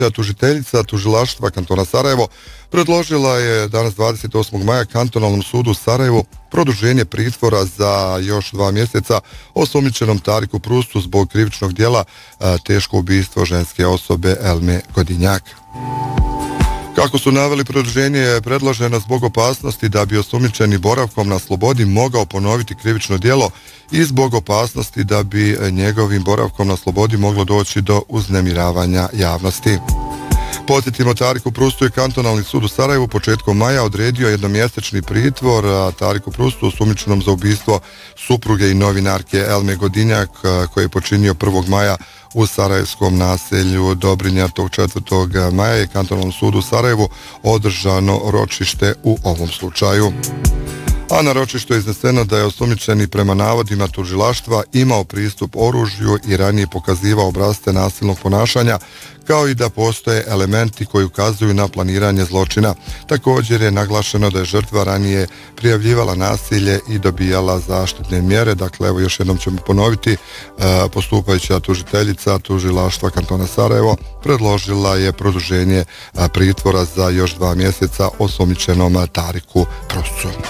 Tužiteljica Tužilaštva kantona Sarajevo predložila je danas 28. maja kantonalnom sudu u Sarajevu produženje pritvora za još 2 mjeseca osumnjičenom Tariku Prustu zbog krivičnog djela teško ubistvo ženske osobe Elme Godinjak. Kako su naveli, produženje je predloženo zbog opasnosti da bi osumnjičeni boravkom na slobodi mogao ponoviti krivično djelo i zbog opasnosti da bi njegovim boravkom na slobodi moglo doći do uznemiravanja javnosti. Podsjetimo, Tariku Prustu je kantonalni sud u Sarajevu početkom maja odredio jednomjesečni pritvor, a Tariku Prustu osumnjičenom za ubistvo supruge i novinarke Elme Godinjak koje je počinio 1. maja u sarajevskom naselju Dobrinja. Tog 4. maja je kantonalnom sudu u Sarajevu održano ročište u ovom slučaju. A na ročištu je izneseno da je osumnjičeni prema navodima tužilaštva imao pristup oružju i ranije pokazivao obrasce nasilnog ponašanja, kao i da postoje elementi koji ukazuju na planiranje zločina. Također je naglašeno da je žrtva ranije prijavljivala nasilje i dobijala zaštitne mjere. Dakle, evo još jednom ćemo ponoviti, postupajuća tužiteljica Tužilaštva kantona Sarajevo predložila je produženje pritvora za još 2 mjeseca osumnjičenom Tariku Prustu.